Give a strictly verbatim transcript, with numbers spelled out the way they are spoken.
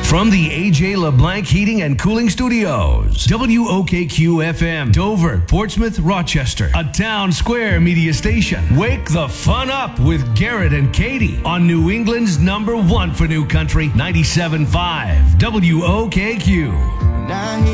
From the A J LeBlanc Heating and Cooling Studios, W O K Q F M, Dover, Portsmouth, Rochester, a Town Square media station. Wake the fun up with Garrett and Katie on New England's number one for new country, ninety-seven point five W O K Q.